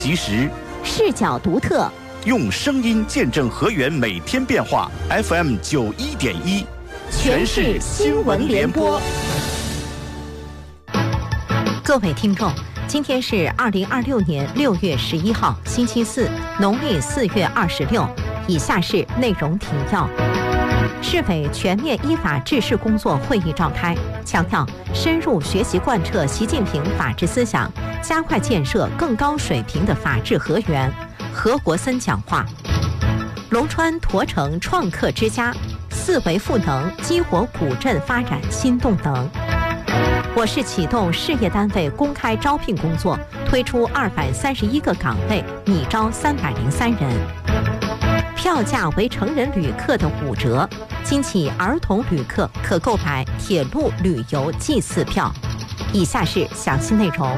及时， 视角独特， 用声音见证河源每天变化。FM 91.1， 全市新闻联播。各位听众，今天是2026年6月11号，星期四，农历4月26。以下是内容提要：市委全面依法治市工作会议召开，强调深入学习贯彻习近平法治思想，加快建设更高水平的法治河源。何国森讲话。龙川驼城创客之家，4维赋能激活古镇发展新动能。我市启动事业单位公开招聘工作，推出231个岗位，拟招303人。票价为成人旅客的5折，今起儿童旅客可购买铁路旅游祭祀票。以下是详细内容。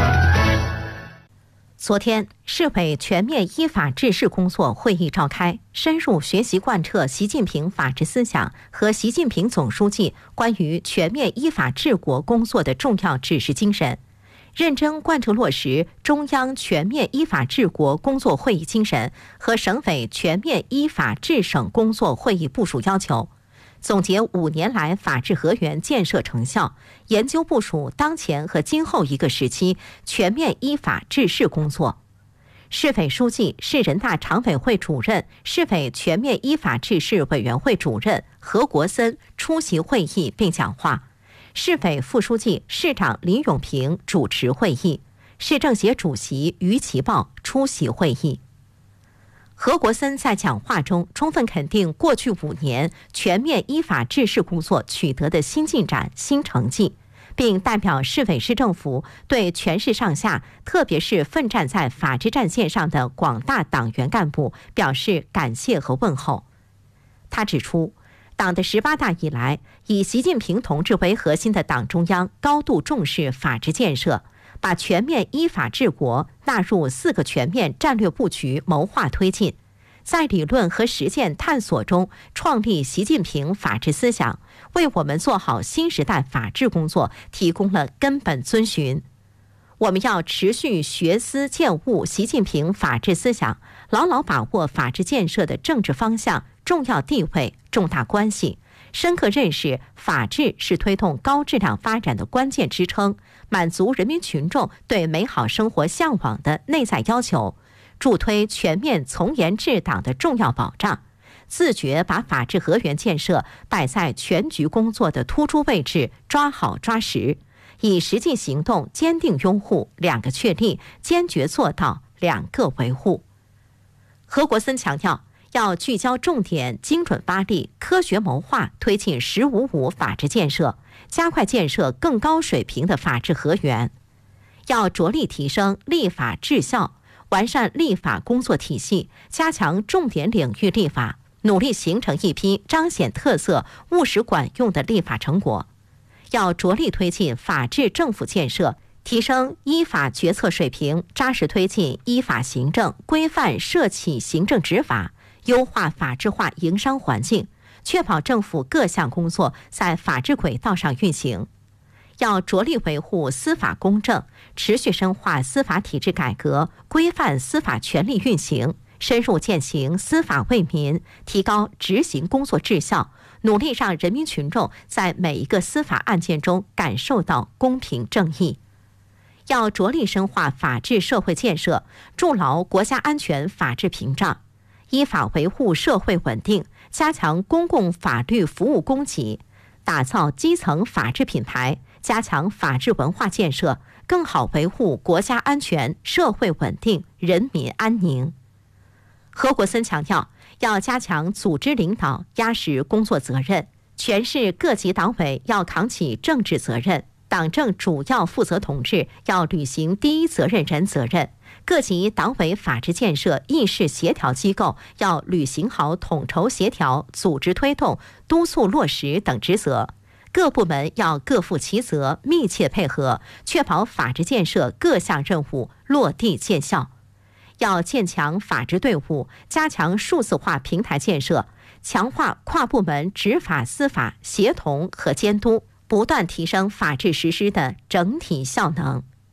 昨天，市委全面依法治市工作会议召开，深入学习贯彻习近平法治思想和习近平总书记关于全面依法治国工作的重要指示精神，认真贯彻落实中央全面依法治国工作会议精神和省委全面依法治省工作会议部署要求，总结5年来法治河源建设成效，研究部署当前和今后一个时期全面依法治市工作。市委书记、市人大常委会主任、市委全面依法治市委员会主任何国森出席会议并讲话。市委副书记、市长李永平主持会议，市政协主席于其豹出席会议。何国森在讲话中充分肯定过去5年全面依法治市工作取得的新进展、新成绩，并代表市委市政府对全市上下，特别是奋战在法治战线上的广大党员干部表示感谢和问候。他指出，党的18大以来，以习近平同志为核心的党中央高度重视法治建设，把全面依法治国纳入4个全面战略布局谋划推进，在理论和实践探索中创立习近平法治思想，为我们做好新时代法治工作提供了根本遵循。我们要持续学思践悟习近平法治思想，牢牢把握法治建设的政治方向、重要地位、重大关系，深刻认识法治是推动高质量发展的关键支撑，满足人民群众对美好生活向往的内在要求，助推全面从严治党的重要保障，自觉把法治河源建设摆在全局工作的突出位置，抓好抓实，以实际行动坚定拥护2个确立，坚决做到2个维护。何国森强调，要聚焦重点，精准发力，科学谋划，推进“15+5”法治建设，加快建设更高水平的法治河源。要着力提升立法治效，完善立法工作体系，加强重点领域立法，努力形成一批彰显特色、务实管用的立法成果。要着力推进法治政府建设，提升依法决策水平，扎实推进依法行政，规范涉企行政执法，优化法治化营商环境，确保政府各项工作在法治轨道上运行。要着力维护司法公正，持续深化司法体制改革，规范司法权力运行，深入践行司法为民，提高执行工作质效，努力让人民群众在每一个司法案件中感受到公平正义。要着力深化法治社会建设，筑牢国家安全法治屏障，依法维护社会稳定，加强公共法律服务供给，打造基层法治品牌，加强法治文化建设，更好维护国家安全、社会稳定、人民安宁。何国森强调，要加强组织领导，压实工作责任，全市各级党委要扛起政治责任，党政主要负责同志要履行第一责任人责任，各级党委法治建设议事协调机构要履行好统筹协调、组织推动、督促落实等职责，各部门要各负其责，密切配合，确保法治建设各项任务落地见效。要建强法治队伍，加强数字化平台建设，强化跨部门执法司法协同和监督，不断提升法治实施的整体效能。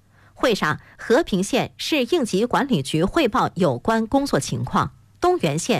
会上，和平县市应急管理局汇报有关工作情况，东源县